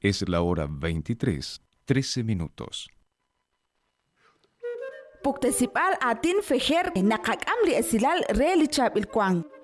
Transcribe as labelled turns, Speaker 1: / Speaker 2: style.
Speaker 1: Es la hora 23:13.
Speaker 2: Puktesipal atin fejer nakakam li esilal re li chap il kwang.